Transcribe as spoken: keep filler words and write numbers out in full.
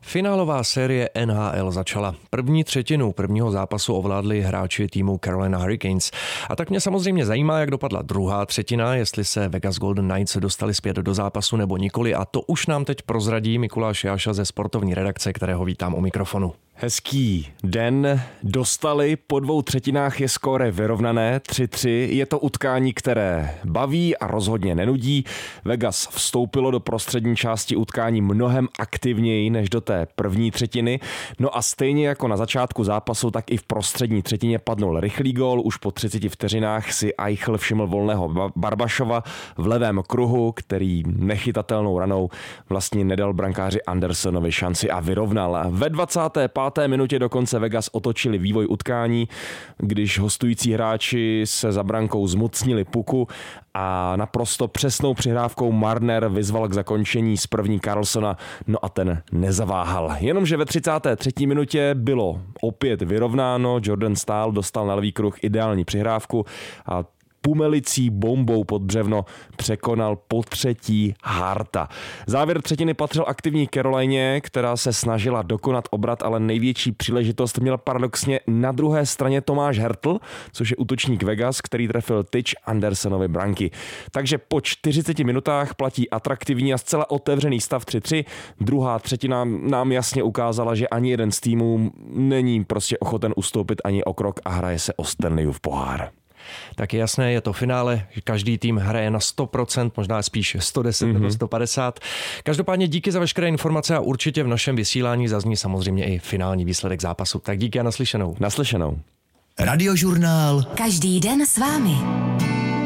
Finálová série N H L začala. První třetinu prvního zápasu ovládli hráči týmu Carolina Hurricanes. A tak mě samozřejmě zajímá, jak dopadla druhá třetina, jestli se Vegas Golden Knights dostali zpět do zápasu nebo nikoli. A to už nám teď prozradí Mikuláš Jáša ze sportovní redakce, kterého vítám u mikrofonu. Hezký den. Dostali, po dvou třetinách je skóre vyrovnané tři tři. Je to utkání, které baví a rozhodně nenudí. Vegas vstoupilo do prostřední části utkání mnohem aktivněji než do té první třetiny. No a stejně jako na začátku zápasu, tak i v prostřední třetině padnul rychlý gól. Už po třiceti vteřinách si Eichel všiml volného Barbašova v levém kruhu, který nechytatelnou ranou vlastně nedal brankáři Andersonovi šanci a vyrovnal. Ve dvacáté páté minutě dokonce Vegas otočili vývoj utkání, když hostující hráči se za brankou zmocnili puku a naprosto přesnou přihrávkou Marner vyzval k zakončení z první Karlssona, no a ten nezaváhal. Jenomže ve třicáté třetí minutě bylo opět vyrovnáno, Jordan Staal dostal na levý kruh ideální přihrávku a pumelicí bombou pod břevno překonal po třetí Harta. Závěr třetiny patřil aktivní Carolině, která se snažila dokonat obrat, ale největší příležitost měl paradoxně na druhé straně Tomáš Hertl, což je útočník Vegas, který trefil tyč Andersonovy branky. Takže po čtyřiceti minutách platí atraktivní a zcela otevřený stav tři tři. Druhá třetina nám jasně ukázala, že ani jeden z týmů není prostě ochoten ustoupit ani o krok a hraje se o Stanleyův pohár. Tak je jasné, je to finále, každý tým hraje na sto procent, možná spíš sto deset mm-hmm. nebo sto padesát. Každopádně díky za veškeré informace a určitě v našem vysílání zazní samozřejmě i finální výsledek zápasu. Tak díky a naslyšenou. Naslyšenou. Radiožurnál. Každý den s vámi.